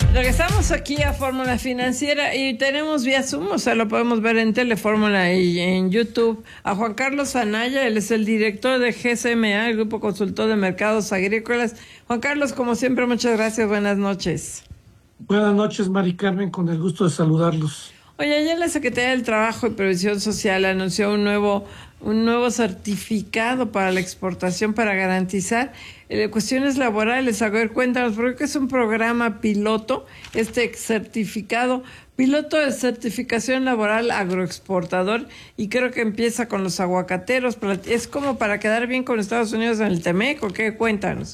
Regresamos aquí a Fórmula Financiera y tenemos vía Zoom, o sea, lo podemos ver en Telefórmula y en YouTube, a Juan Carlos Anaya. Él es el director de GCMA, el Grupo Consultor de Mercados Agrícolas. Juan Carlos, como siempre, muchas gracias, buenas noches. Buenas noches, Mari Carmen, con el gusto de saludarlos. Oye, ayer la Secretaría del Trabajo y Previsión Social anunció un nuevo certificado para la exportación para garantizar cuestiones laborales. A ver, cuéntanos, porque es un programa piloto, este certificado, piloto de certificación laboral agroexportador, y creo que empieza con los aguacateros. ¿Es como para quedar bien con Estados Unidos en el TEMEC o qué? Cuéntanos.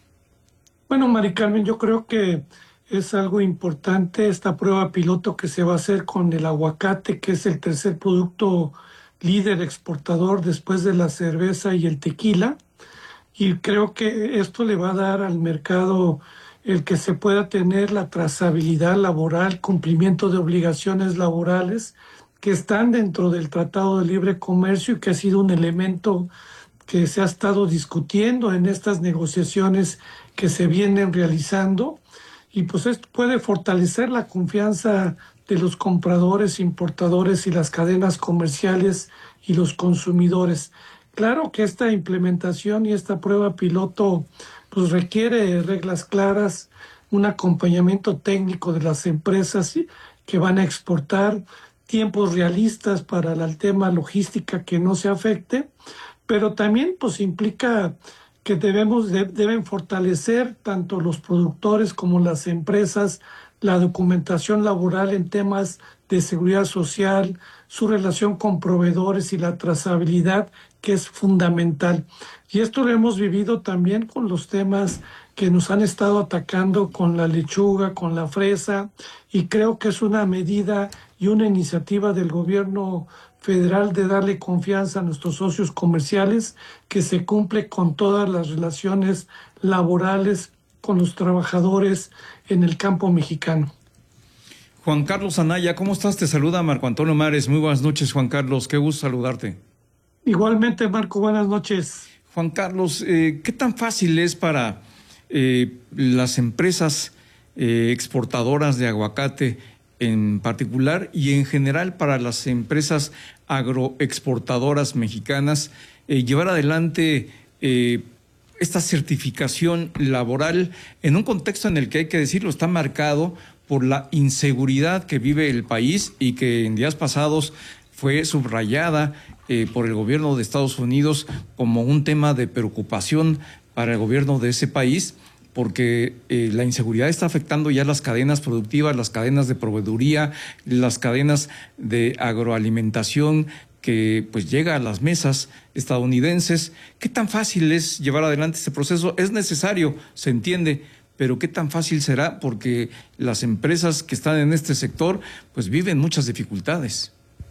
Bueno, Mari Carmen, yo creo que es algo importante esta prueba piloto que se va a hacer con el aguacate, que es el tercer producto líder exportador después de la cerveza y el tequila. Y creo que esto le va a dar al mercado el que se pueda tener la trazabilidad laboral, cumplimiento de obligaciones laborales que están dentro del Tratado de Libre Comercio y que ha sido un elemento que se ha estado discutiendo en estas negociaciones que se vienen realizando. Y pues esto puede fortalecer la confianza de los compradores, importadores y las cadenas comerciales y los consumidores. Claro que esta implementación y esta prueba piloto pues requiere reglas claras, un acompañamiento técnico de las empresas que van a exportar, tiempos realistas para el tema logística que no se afecte, pero también pues implica que deben fortalecer tanto los productores como las empresas la documentación laboral en temas de seguridad social, su relación con proveedores y la trazabilidad, que es fundamental. Y esto lo hemos vivido también con los temas que nos han estado atacando con la lechuga, con la fresa, y creo que es una medida y una iniciativa del gobierno federal de darle confianza a nuestros socios comerciales, que se cumple con todas las relaciones laborales con los trabajadores en el campo mexicano. Juan Carlos Anaya, ¿cómo estás? Te saluda Marco Antonio Mares. Muy buenas noches, Juan Carlos. Qué gusto saludarte. Igualmente, Marco, buenas noches. Juan Carlos, ¿qué tan fácil es para las empresas exportadoras de aguacate en particular y en general para las empresas agroexportadoras mexicanas llevar adelante esta certificación laboral en un contexto en el que, hay que decirlo, está marcado por la inseguridad que vive el país y que en días pasados fue subrayada por el gobierno de Estados Unidos como un tema de preocupación para el gobierno de ese país, porque la inseguridad está afectando ya las cadenas productivas, las cadenas de proveeduría, las cadenas de agroalimentación que pues llega a las mesas estadounidenses. ¿Qué tan fácil es llevar adelante este proceso? Es necesario, se entiende, pero ¿qué tan fácil será? Porque las empresas que están en este sector pues viven muchas dificultades.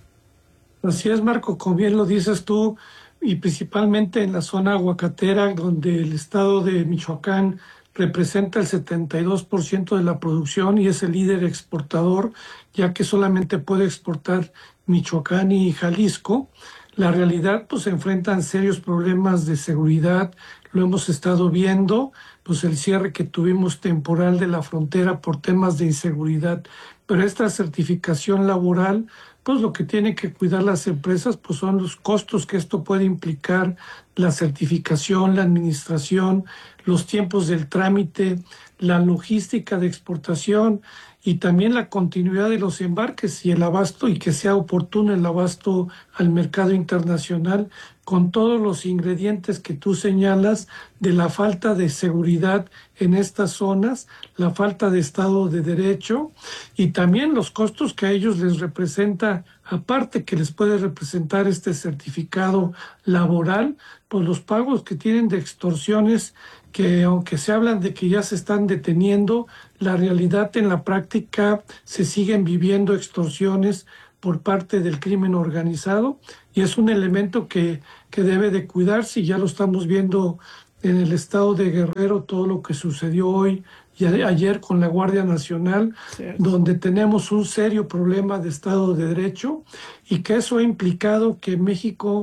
Así es, Marco, como bien lo dices tú, y principalmente en la zona aguacatera, donde el estado de Michoacán representa el 72% de la producción y es el líder exportador, ya que solamente puede exportar Michoacán y Jalisco. La realidad, pues se enfrentan serios problemas de seguridad, lo hemos estado viendo, pues el cierre que tuvimos temporal de la frontera por temas de inseguridad, pero esta certificación laboral, pues lo que tienen que cuidar las empresas pues son los costos que esto puede implicar, la certificación, la administración, los tiempos del trámite, la logística de exportación y también la continuidad de los embarques y el abasto, y que sea oportuno el abasto al mercado internacional con todos los ingredientes que tú señalas de la falta de seguridad en estas zonas, la falta de Estado de Derecho y también los costos que a ellos les representa, aparte que les puede representar este certificado laboral, pues los pagos que tienen de extorsiones, que aunque se hablan de que ya se están deteniendo, la realidad en la práctica se siguen viviendo extorsiones por parte del crimen organizado y es un elemento que debe de cuidarse, y ya lo estamos viendo en el estado de Guerrero, todo lo que sucedió hoy y ayer con la Guardia Nacional, donde tenemos un serio problema de Estado de Derecho y que eso ha implicado que México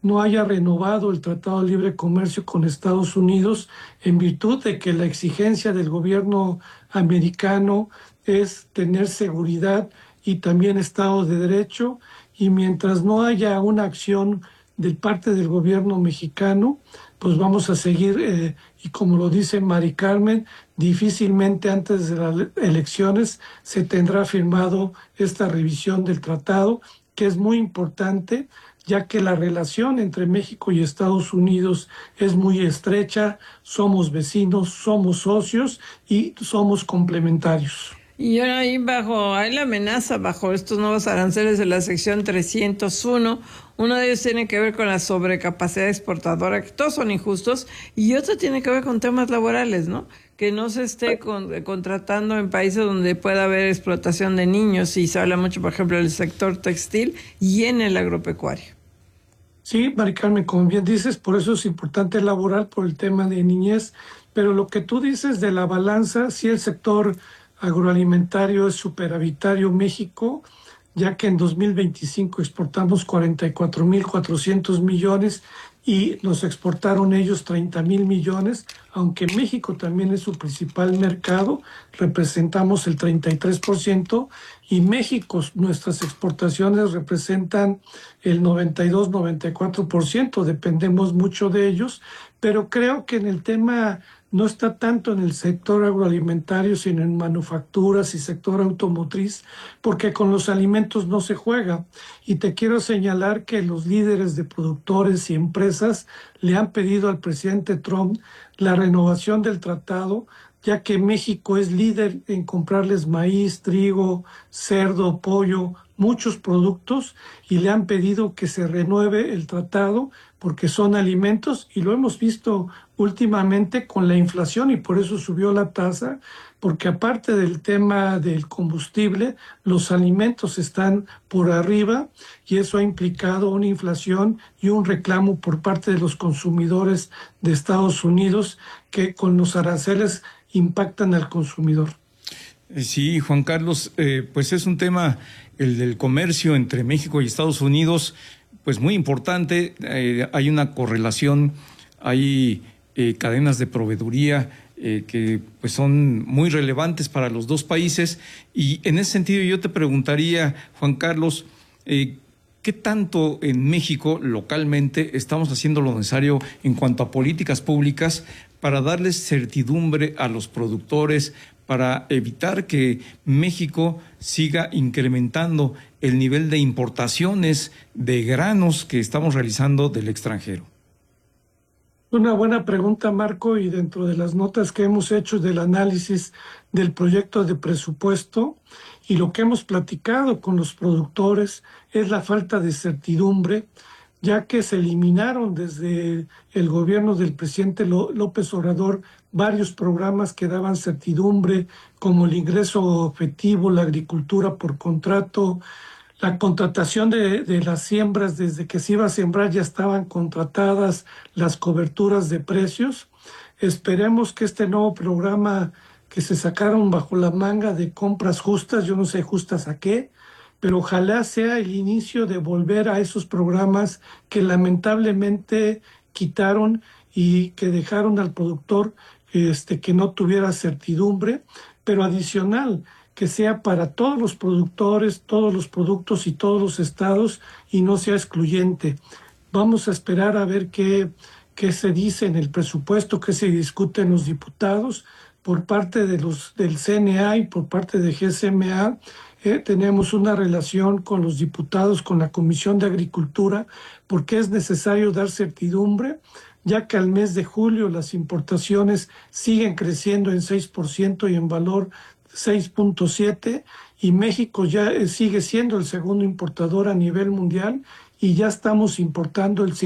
no haya renovado el Tratado de Libre Comercio con Estados Unidos en virtud de que la exigencia del gobierno americano es tener seguridad y también Estado de Derecho, y mientras no haya una acción de parte del gobierno mexicano, pues vamos a seguir, y como lo dice Mari Carmen, difícilmente antes de las elecciones se tendrá firmado esta revisión del tratado, que es muy importante, ya que la relación entre México y Estados Unidos es muy estrecha, somos vecinos, somos socios y somos complementarios. Y ahora ahí hay la amenaza bajo estos nuevos aranceles de la sección 301. Uno de ellos tiene que ver con la sobrecapacidad exportadora, que todos son injustos, y otro tiene que ver con temas laborales, ¿no? Que no se esté contratando en países donde pueda haber explotación de niños, y se habla mucho, por ejemplo, del sector textil y en el agropecuario. Sí, Mari Carmen, como bien dices, por eso es importante elaborar por el tema de niñez, pero lo que tú dices de la balanza, sí, el sector agroalimentario es superavitario México, ya que en 2025 exportamos 44.400 millones y nos exportaron ellos 30.000 millones, aunque México también es su principal mercado, representamos el 33%, y México, nuestras exportaciones representan el 92-94%, dependemos mucho de ellos, pero creo que en el tema no está tanto en el sector agroalimentario, sino en manufacturas y sector automotriz, porque con los alimentos no se juega. Y te quiero señalar que los líderes de productores y empresas le han pedido al presidente Trump la renovación del tratado, ya que México es líder en comprarles maíz, trigo, cerdo, pollo, muchos productos, y le han pedido que se renueve el tratado porque son alimentos, y lo hemos visto últimamente con la inflación, y por eso subió la tasa, porque aparte del tema del combustible, los alimentos están por arriba, y eso ha implicado una inflación y un reclamo por parte de los consumidores de Estados Unidos, que con los aranceles impactan al consumidor. Sí, Juan Carlos, pues es un tema, el del comercio entre México y Estados Unidos, pues muy importante. Hay una correlación, hay cadenas de proveeduría que pues son muy relevantes para los dos países, y en ese sentido yo te preguntaría, Juan Carlos, ¿qué tanto en México localmente estamos haciendo lo necesario en cuanto a políticas públicas para darles certidumbre a los productores, para evitar que México siga incrementando el nivel de importaciones de granos que estamos realizando del extranjero? Una buena pregunta, Marco, y dentro de las notas que hemos hecho del análisis del proyecto de presupuesto y lo que hemos platicado con los productores es la falta de certidumbre, ya que se eliminaron desde el gobierno del presidente López Obrador varios programas que daban certidumbre, como el ingreso efectivo, la agricultura por contrato, la contratación de las siembras. Desde que se iba a sembrar ya estaban contratadas las coberturas de precios. Esperemos que este nuevo programa que se sacaron bajo la manga de compras justas, yo no sé justas a qué, pero ojalá sea el inicio de volver a esos programas que lamentablemente quitaron y que dejaron al productor que no tuviera certidumbre, pero adicional, que sea para todos los productores, todos los productos y todos los estados, y no sea excluyente. Vamos a esperar a ver qué se dice en el presupuesto, qué se discute en los diputados por parte del CNA y por parte de GSMA. Tenemos una relación con los diputados, con la Comisión de Agricultura, porque es necesario dar certidumbre, ya que al mes de julio las importaciones siguen creciendo en 6% y en valor 6.7%, y México ya sigue siendo el segundo importador a nivel mundial, y ya estamos importando el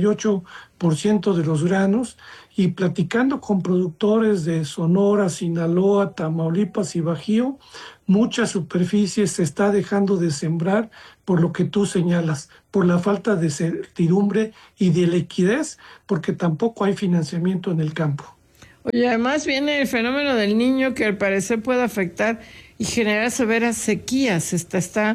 58% de los granos. Y platicando con productores de Sonora, Sinaloa, Tamaulipas y Bajío, mucha superficie se está dejando de sembrar por lo que tú señalas, por la falta de certidumbre y de liquidez, porque tampoco hay financiamiento en el campo. Oye, además viene el fenómeno del Niño, que al parecer puede afectar y generar severas sequías. Está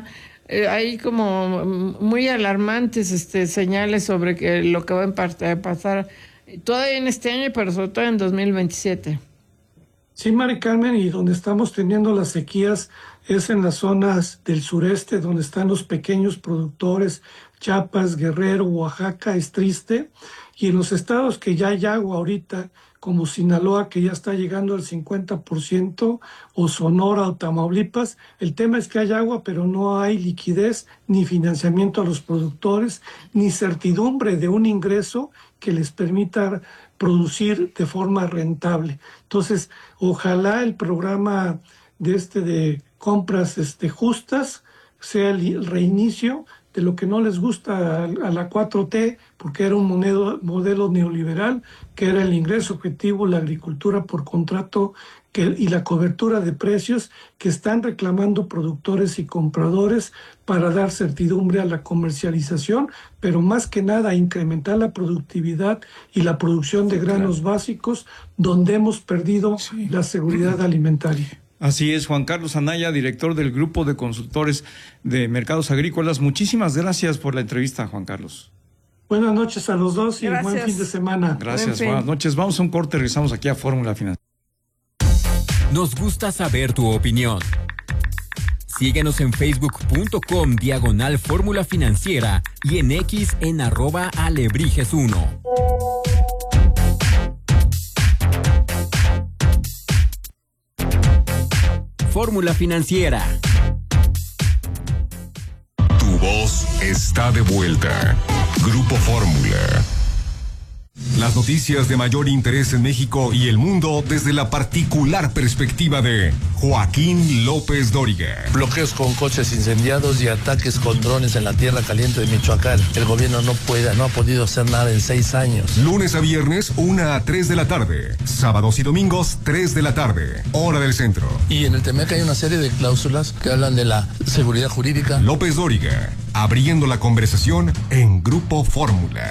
hay como muy alarmantes señales sobre que lo que va a pasar todavía en este año, pero sobre todo en 2027. Sí, Mari Carmen, y donde estamos teniendo las sequías es en las zonas del sureste, donde están los pequeños productores, Chiapas, Guerrero, Oaxaca, es triste, y en los estados que ya hay agua ahorita, como Sinaloa, que ya está llegando al 50%, o Sonora o Tamaulipas, el tema es que hay agua, pero no hay liquidez ni financiamiento a los productores, ni certidumbre de un ingreso que les permita producir de forma rentable. Entonces, ojalá el programa de compras justas sea el reinicio de lo que no les gusta a la 4T, porque era un modelo neoliberal, que era el ingreso objetivo, la agricultura por contrato y la cobertura de precios que están reclamando productores y compradores para dar certidumbre a la comercialización, pero más que nada incrementar la productividad y la producción de granos básicos, donde hemos perdido la seguridad alimentaria. Así es, Juan Carlos Anaya, director del Grupo de Consultores de Mercados Agrícolas. Muchísimas gracias por la entrevista, Juan Carlos. Buenas noches a los dos y buen fin de semana. Gracias, buenas noches. Vamos a un corte, regresamos aquí a Fórmula Financiera. Nos gusta saber tu opinión. Síguenos en facebook.com/Fórmula Financiera y en X en @Alebrijes1. Fórmula Financiera. Tu voz está de vuelta. Grupo Fórmula. Las noticias de mayor interés en México y el mundo desde la particular perspectiva de Joaquín López Dóriga. Bloqueos con coches incendiados y ataques con drones en la tierra caliente de Michoacán. El gobierno no ha podido hacer nada en 6 años. Lunes a viernes, 1 a 3 de la tarde. Sábados y domingos, 3 de la tarde. Hora del centro. Y en el TEMEC hay una serie de cláusulas que hablan de la seguridad jurídica. López Dóriga, abriendo la conversación en Grupo Fórmula.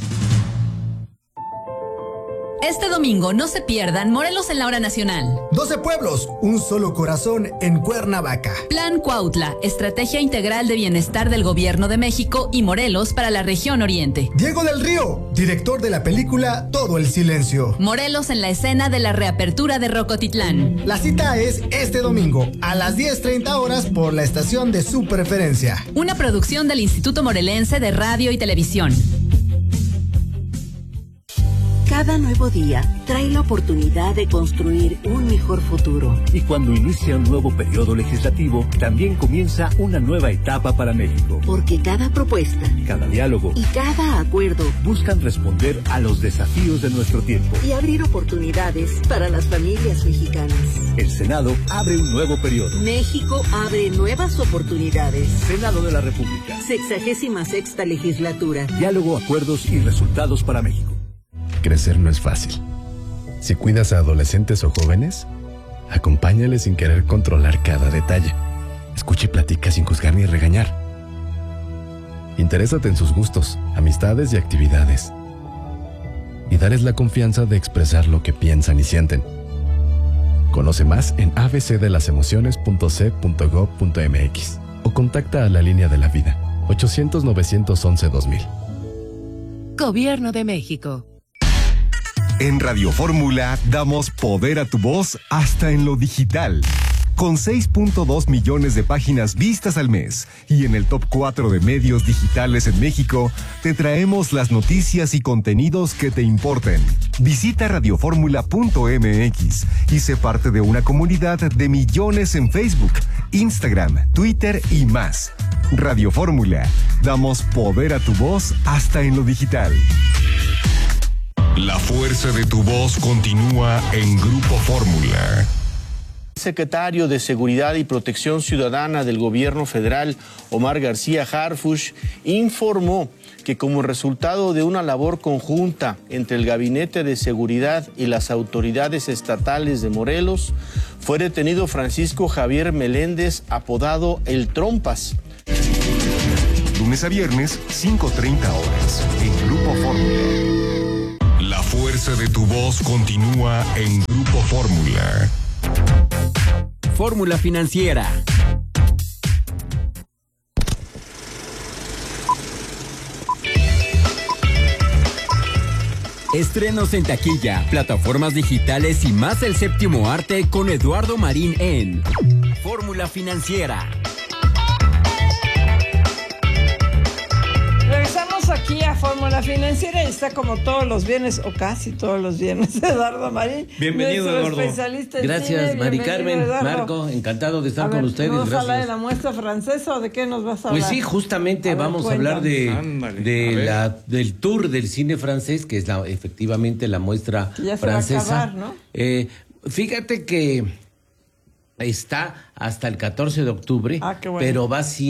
Este domingo no se pierdan Morelos en la Hora Nacional. 12 pueblos, un solo corazón en Cuernavaca. Plan Cuautla, estrategia integral de bienestar del Gobierno de México y Morelos para la región oriente. Diego del Río, director de la película Todo el Silencio. Morelos en la escena de la reapertura de Rocotitlán. La cita es este domingo a las 10:30 horas por la estación de su preferencia. Una producción del Instituto Morelense de Radio y Televisión. Cada nuevo día trae la oportunidad de construir un mejor futuro. Y cuando inicia un nuevo periodo legislativo, también comienza una nueva etapa para México. Porque cada propuesta, cada diálogo y cada acuerdo buscan responder a los desafíos de nuestro tiempo y abrir oportunidades para las familias mexicanas. El Senado abre un nuevo periodo. México abre nuevas oportunidades. Senado de la República. 66ª legislatura. Diálogo, acuerdos y resultados para México. Crecer no es fácil. Si cuidas a adolescentes o jóvenes, acompáñales sin querer controlar cada detalle. Escucha y platica sin juzgar ni regañar. Interésate en sus gustos, amistades y actividades. Y dales la confianza de expresar lo que piensan y sienten. Conoce más en abcdelasemociones.c.gov.mx o contacta a la Línea de la Vida, 800-911-2000. Gobierno de México. En Radio Fórmula damos poder a tu voz hasta en lo digital. Con 6.2 millones de páginas vistas al mes y en el top 4 de medios digitales en México, te traemos las noticias y contenidos que te importen. Visita radioformula.mx y sé parte de una comunidad de millones en Facebook, Instagram, Twitter y más. Radio Fórmula, damos poder a tu voz hasta en lo digital. La fuerza de tu voz continúa en Grupo Fórmula. El secretario de Seguridad y Protección Ciudadana del Gobierno Federal, Omar García Harfuch, informó que como resultado de una labor conjunta entre el Gabinete de Seguridad y las autoridades estatales de Morelos, fue detenido Francisco Javier Meléndez, apodado El Trompas. Lunes a viernes, 5:30 horas, en Grupo Fórmula. La fuerza de tu voz continúa en Grupo Fórmula. Fórmula Financiera. Estrenos en taquilla, plataformas digitales y más el séptimo arte con Eduardo Marín en Fórmula Financiera. Regresamos aquí a Fórmula Financiera y está como todos los viernes, o casi todos los viernes, Eduardo Marín. Bienvenido, Eduardo. Especialista en Gracias, cine. Mari Carmen, Eduardo. Marco, encantado de estar con ustedes. ¿Vamos a hablar de Gracias. la muestra francesa o de qué nos vas a hablar? Pues sí, justamente vamos a hablar del tour del cine francés, que es efectivamente la muestra ya francesa. Se va a acabar, ¿no? Fíjate que está hasta el 14 de octubre, qué bueno. pero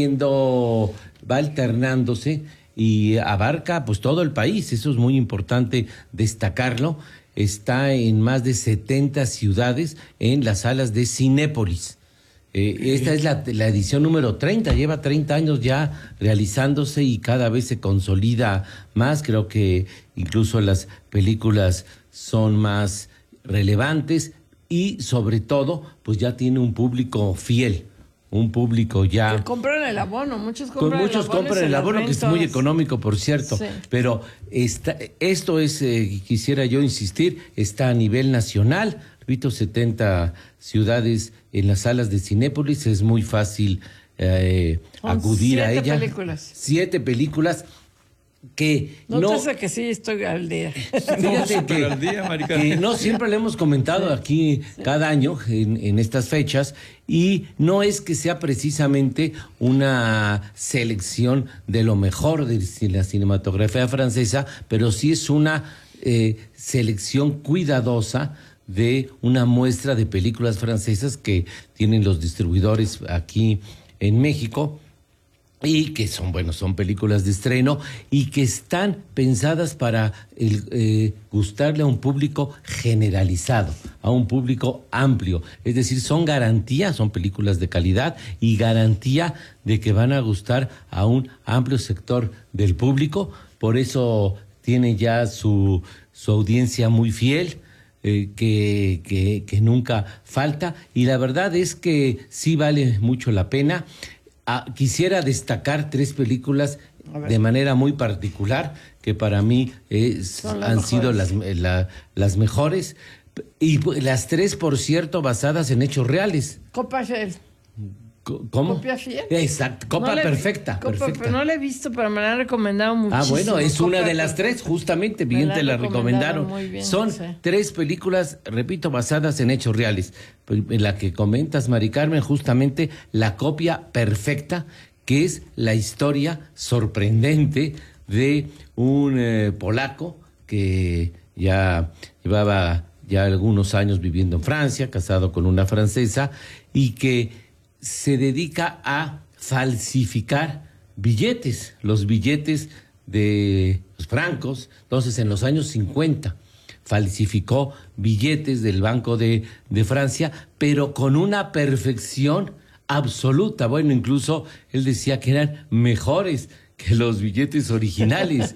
va alternándose y abarca pues todo el país. Eso es muy importante destacarlo. Está en más de 70 ciudades en las salas de Cinépolis. Esta es la edición número 30, lleva 30 años ya realizándose y cada vez se consolida más. Creo que incluso las películas son más relevantes y sobre todo pues ya tiene un público fiel. Un público ya... Que compran el abono, muchos compran el abono, que es muy económico, por cierto. Sí. Pero esto es, quisiera yo insistir, está a nivel nacional. Repito, 70 ciudades en las salas de Cinépolis. Es muy fácil acudir a ella. 7 películas. Que Nótese que sí estoy al día. Que no siempre le hemos comentado aquí cada año en estas fechas, y no es que sea precisamente una selección de lo mejor de la cinematografía francesa, pero sí es una selección cuidadosa de una muestra de películas francesas que tienen los distribuidores aquí en México. Y que son películas de estreno y que están pensadas para gustarle a un público generalizado, a un público amplio. Es decir, son películas de calidad y garantía de que van a gustar a un amplio sector del público. Por eso tiene ya su audiencia muy fiel. Que nunca falta. Y la verdad es que sí vale mucho la pena. Quisiera destacar 3 películas de manera muy particular que para mí han sido las mejores, y las 3, por cierto, basadas en hechos reales. Copa Fiel. ¿Cómo? ¿Copia Fiel? Exacto, Copa Perfecta. Pero no la he visto, pero me la han recomendado muchísimo. Bueno, es una de las 3, justamente, bien te la recomendaron. Muy bien, son 3 películas, repito, basadas en hechos reales. En la que comentas, Mari Carmen, justamente La Copia Perfecta, que es la historia sorprendente de un polaco que ya llevaba algunos años viviendo en Francia, casado con una francesa, y que se dedica a falsificar billetes, los billetes de los francos. Entonces, en los años 50, falsificó billetes del Banco de Francia, pero con una perfección absoluta. Bueno, incluso él decía que eran mejores que los billetes originales.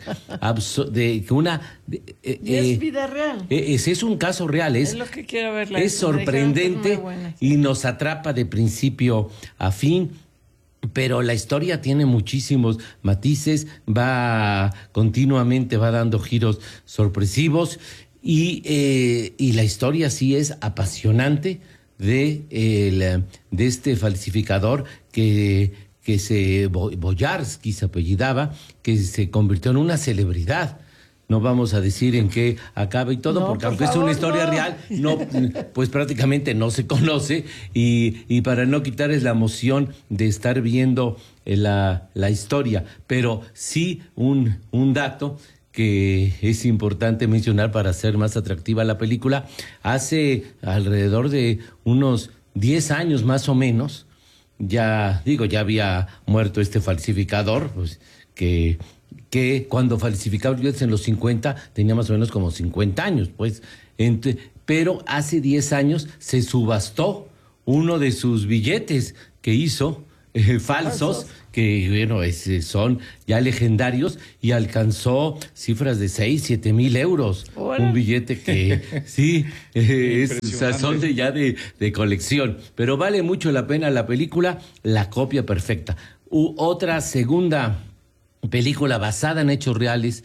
¿Y es vida real? Es un caso real. Es lo que quiero ver. Es sorprendente y nos atrapa de principio a fin. Pero la historia tiene muchísimos matices, continuamente va dando giros sorpresivos, y la historia sí es apasionante de este falsificador que Boyarsky se apellidaba, que se convirtió en una celebridad. No vamos a decir en qué acaba y todo, porque aunque es una historia real, pues prácticamente no se conoce, y para no quitarles la emoción de estar viendo la historia. Pero sí un dato que es importante mencionar para hacer más atractiva la película. Hace alrededor de unos 10 años más o menos, ya había muerto este falsificador, pues, que cuando falsificaba billetes en los 50 tenía más o menos como 50 años, pues. Pero hace 10 años se subastó uno de sus billetes que hizo falsos, que bueno, son ya legendarios, y alcanzó cifras de 6-7 mil euros. ¡Hola! Un billete que sí, son de colección, pero vale mucho la pena la película La Copia Perfecta. Otra segunda película basada en hechos reales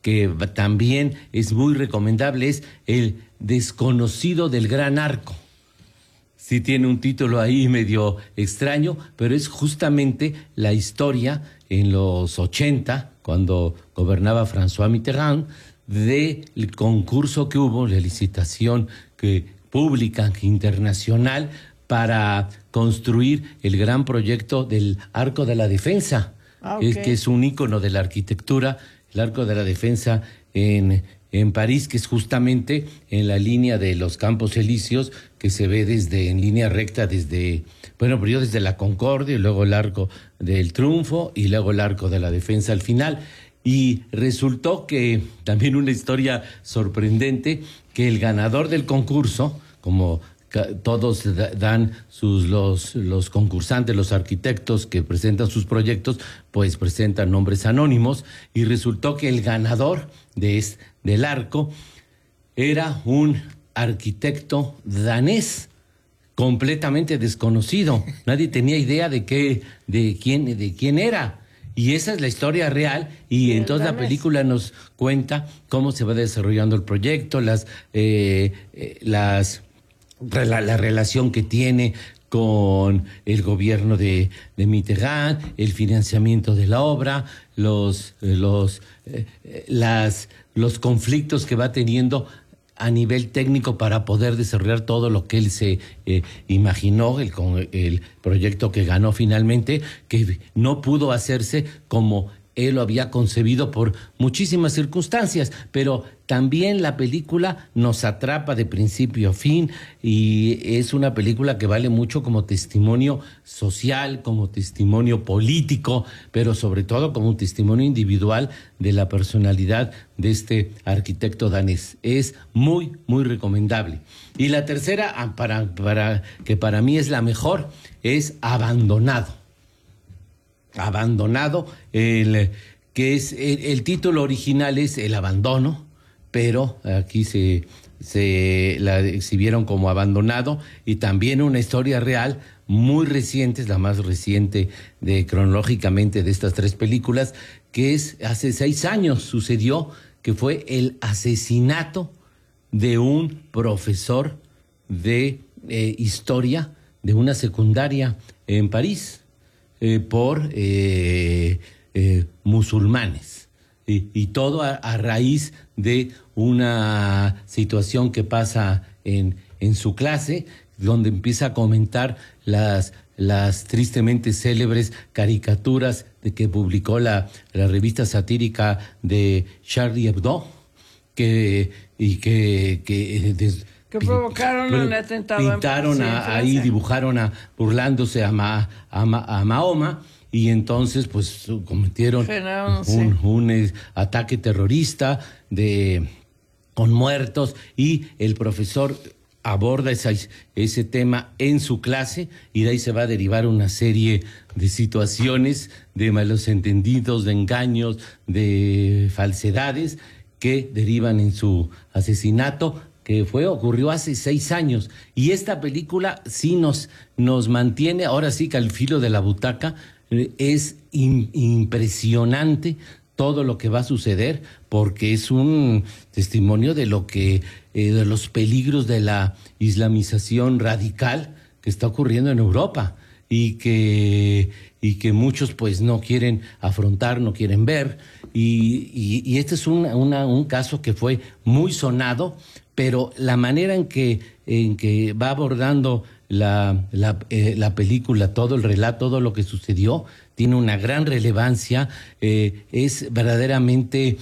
que también es muy recomendable, es El desconocido del gran arco. Sí tiene un título ahí medio extraño, pero es justamente la historia en los 80, cuando gobernaba François Mitterrand, del concurso que hubo, la licitación pública internacional para construir el gran proyecto del Arco de la Defensa, que es un ícono de la arquitectura, el Arco de la Defensa en París, que es justamente en la línea de los Campos Elíseos, que se ve en línea recta desde la Concordia, y luego el Arco del Triunfo, y luego el Arco de la Defensa al final. Y resultó que, también una historia sorprendente, que el ganador del concurso, como todos dan los concursantes, los arquitectos que presentan sus proyectos, pues presentan nombres anónimos, y resultó que el ganador del arco era un arquitecto danés completamente desconocido. Nadie tenía idea de quién era. Y esa es la historia real, y entonces la película nos cuenta cómo se va desarrollando el proyecto, la relación que tiene con el gobierno de Mitterrand, el financiamiento de la obra, los conflictos que va teniendo a nivel técnico para poder desarrollar todo lo que él se imaginó, el proyecto que ganó finalmente, que no pudo hacerse como él lo había concebido por muchísimas circunstancias, pero también la película nos atrapa de principio a fin, y es una película que vale mucho como testimonio social, como testimonio político, pero sobre todo como un testimonio individual de la personalidad de este arquitecto danés. Es muy, muy recomendable. Y la tercera, que para mí es la mejor, es Abandonado. Abandonado, que es el título original es El abandono, pero aquí se la exhibieron como Abandonado, y también una historia real muy reciente, es la más reciente cronológicamente de estas tres películas, que es hace 6 años sucedió, que fue el asesinato de un profesor de historia de una secundaria en París. Por musulmanes, y todo a raíz de una situación que pasa en su clase, donde empieza a comentar las tristemente célebres caricaturas que publicó la revista satírica de Charlie Hebdo, que provocaron un atentado. Pintaron ahí, dibujaron burlándose a Mahoma, y entonces pues cometieron un ataque terrorista con muertos, y el profesor aborda ese tema en su clase, y de ahí se va a derivar una serie de situaciones, de malos entendidos, de engaños, de falsedades que derivan en su asesinato, que ocurrió hace 6 años. Y esta película sí nos mantiene, ahora sí que al filo de la butaca. Es impresionante todo lo que va a suceder, porque es un testimonio de de los peligros de la islamización radical que está ocurriendo en Europa, y que muchos pues no quieren afrontar, no quieren ver, y este es un caso que fue muy sonado, pero la manera en que va abordando la película, todo el relato, todo lo que sucedió, tiene una gran relevancia, es verdaderamente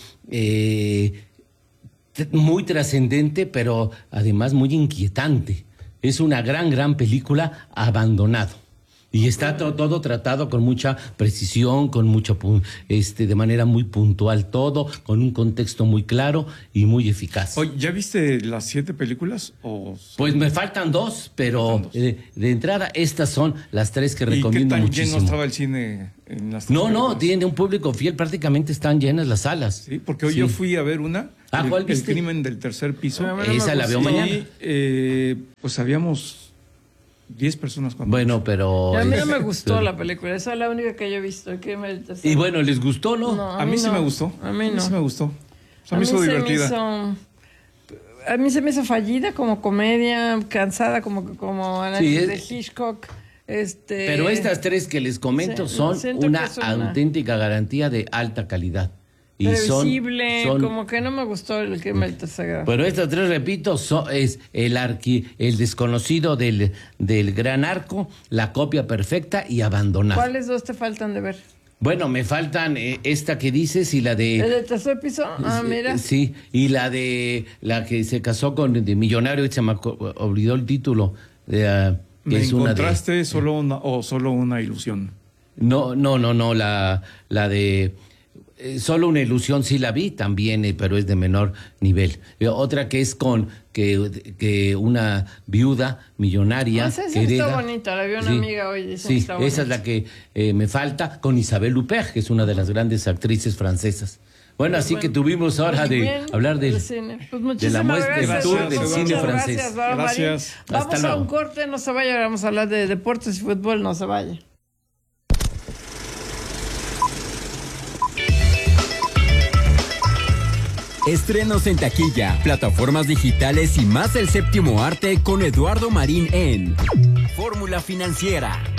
muy trascendente, pero además muy inquietante. Es una gran película, Abandonado. Y está todo tratado con mucha precisión, con de manera muy puntual todo, con un contexto muy claro y muy eficaz. Oye, ¿ya viste las 7 películas? Pues me faltan 2, pero de entrada estas son las 3 que recomiendo muchísimo. ¿Y qué tan lleno estaba el cine en las 3 películas? No, tiene un público fiel, prácticamente están llenas las salas. Sí, porque hoy yo fui a ver una, ¿cuál viste? El crimen del tercer piso. Esa la veo mañana. Pues habíamos 10 personas cuando... Bueno, pero... A mí no me gustó la película, esa es la única que yo he visto. Y bueno, ¿les gustó, no? A mí sí me gustó. A mí no. Sí me gustó. Se me hizo divertida. A mí se me hizo fallida como comedia, cansada como análisis de Hitchcock. Pero estas tres que les comento son una auténtica garantía de alta calidad. Y previsible, como que no me gustó el Crimen del Tercer Grado. Pero estas tres, repito, es el desconocido del gran arco, La copia perfecta y Abandonado. ¿Cuáles dos te faltan de ver? Bueno, me faltan esta que dices y la de... ¿El de Tercer Piso? Mira. Sí, y la que se casó con el millonario, se me olvidó el título. ¿Me encontraste solo una ilusión? No, la de... Solo una ilusión sí la vi también, pero es de menor nivel. Otra que es con que una viuda millonaria. Esa está bonita, la vi una amiga hoy. Sí, esa es la que me falta, con Isabelle Huppert, que es una de las grandes actrices francesas. Bueno, así que tuvimos hora de hablar del cine. Pues de la muestra del tour del cine francés. Gracias. Vamos a un corte, no se vaya, vamos a hablar de deportes y fútbol, no se vaya. Estrenos en taquilla, plataformas digitales y más del séptimo arte con Eduardo Marín en Fórmula Financiera.